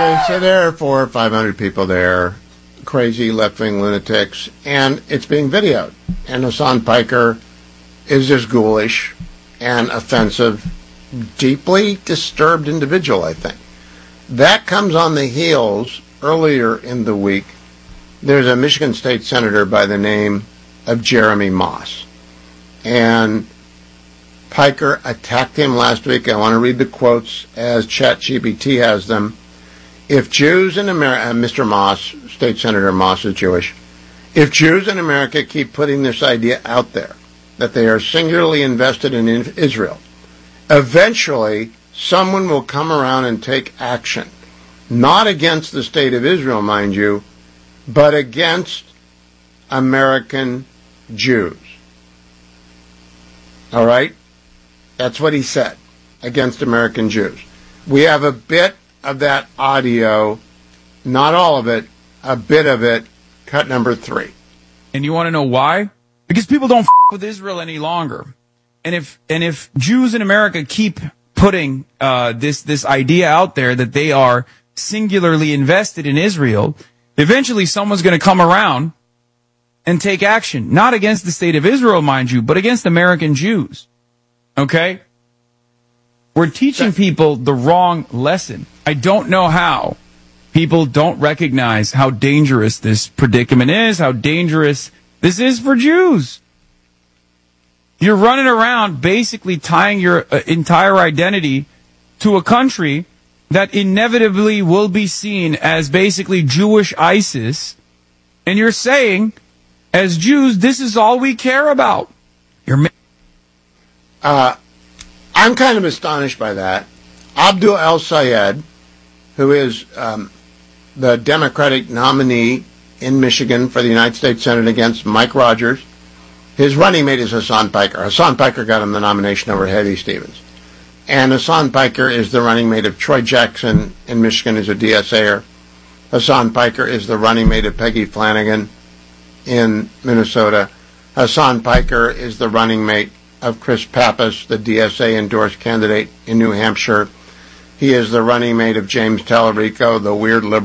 Okay, so there are 400 or 500 people there, crazy left-wing lunatics, and it's being videoed. And Hassan Piker is this ghoulish and offensive, deeply disturbed individual, I think. That comes on the heels, earlier in the week, there's a Michigan State Senator by the name of Jeremy Moss. And Piker attacked him last week. I want to read the quotes as ChatGPT has them. If Jews in America, Mr. Moss, State Senator Moss is Jewish, if Jews in America keep putting this idea out there, that they are singularly invested in Israel, eventually someone will come around and take action. Not against the state of Israel, mind you, but against American Jews. All right? That's what he said, against American Jews. We have a bit of that audio, not all of it, a bit of it, cut number 3. And you want to know why? Because people don't with Israel any longer. And if Jews in America keep putting this idea out there that they are singularly invested in Israel, eventually someone's going to come around and take action. Not against the state of Israel, mind you, but against American Jews. Okay? We're teaching people the wrong lesson. I don't know how people don't recognize how dangerous this predicament is, how dangerous this is for Jews. You're running around basically tying your entire identity to a country that inevitably will be seen as basically Jewish ISIS, and you're saying, as Jews, this is all we care about. I'm kind of astonished by that. Abdul El-Sayed, who is the Democratic nominee in Michigan for the United States Senate against Mike Rogers, his running mate is Hassan Piker. Hassan Piker got him the nomination over Hetty Stevens. And Hassan Piker is the running mate of Troy Jackson in Michigan, who's a DSAer. Hassan Piker is the running mate of Peggy Flanagan in Minnesota. Hassan Piker is the running mate of Chris Pappas, the DSA-endorsed candidate in New Hampshire. He is the running mate of James Tallarico, the weird liberal